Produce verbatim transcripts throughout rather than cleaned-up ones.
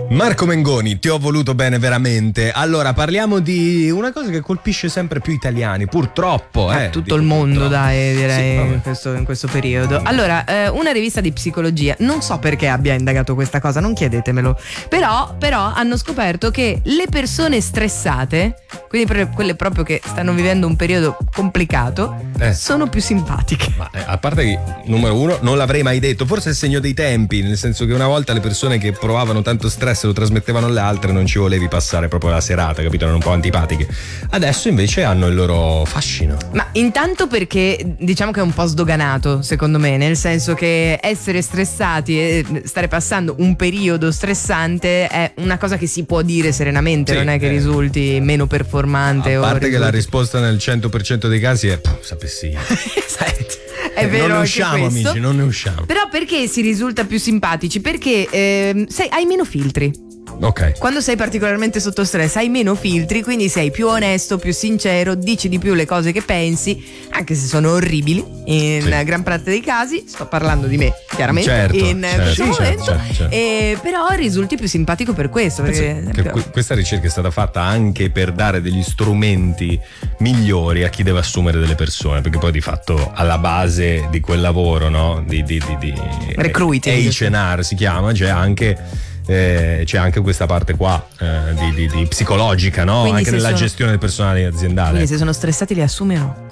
Marco Mengoni, ti ho voluto bene veramente. Allora, parliamo di una cosa che colpisce sempre più italiani, purtroppo. Eh, eh, tutto il mondo, purtroppo. dai, direi, sì, in, questo, in questo periodo. Allora, eh, una rivista di psicologia, non so perché abbia indagato questa cosa, non chiedetemelo, però, però hanno scoperto che le persone stressate, quindi per quelle proprio che stanno vivendo un periodo complicato, eh. sono più simpatiche. Ma eh, a parte che, numero uno, non l'avrei mai detto, forse è il segno dei tempi, nel senso che una volta le persone che provavano tanto stress lo trasmettevano alle altre, non ci volevi passare proprio la serata, capito? Erano un po' antipatiche. Adesso invece hanno il loro fascino. Ma intanto perché diciamo che è un po' sdoganato, secondo me, nel senso che essere stressati e stare passando un periodo stressante è una cosa che si può dire serenamente, sì, non è che eh. risulti meno performante. A parte o risulti... che la risposta nel cento per cento dei casi è sapessi. Esatto. È vero, non ne usciamo, amici, non ne usciamo. Però perché si risulta più simpatici? Perché eh, sei, hai meno filtri. Ok. Quando sei particolarmente sotto stress hai meno filtri, quindi sei più onesto, più sincero, dici di più le cose che pensi, anche se sono orribili in sì. gran parte dei casi. Sto parlando di me, chiaramente, certo, in certo, questo certo, momento certo, certo. E, però risulti più simpatico per questo, perché, che que- questa ricerca è stata fatta anche per dare degli strumenti migliori a chi deve assumere delle persone, perché poi di fatto alla base di quel lavoro, no, di, di, di, di recruiting, H R si chiama, c'è anche Eh, c'è anche questa parte qua eh, di, di, di psicologica, no? Quindi Anche nella sono... gestione del personale aziendale. Quindi se sono stressati li assume o no?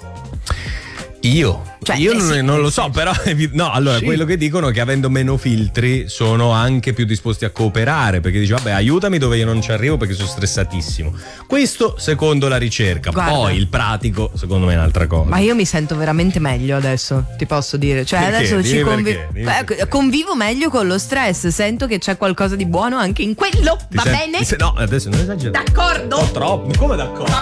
Io? Cioè, io eh non, sì, non lo so, però no, allora sì. quello che dicono è che avendo meno filtri sono anche più disposti a cooperare, perché dici vabbè aiutami dove io non ci arrivo perché sono stressatissimo. Questo secondo la ricerca. Guarda, poi il pratico secondo me è un'altra cosa. Ma io mi sento veramente meglio adesso, ti posso dire, cioè perché? adesso Dimmi ci convi- perché? convivo meglio con lo stress, sento che c'è qualcosa di buono anche in quello. Ti va senti, bene? Se, no, adesso non esagerare. D'accordo. Un po' troppo. Come d'accordo?